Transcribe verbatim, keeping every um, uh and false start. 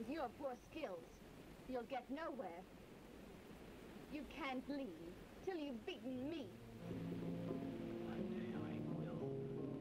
With your poor skills, you'll get nowhere. You can't leave till you've beaten me.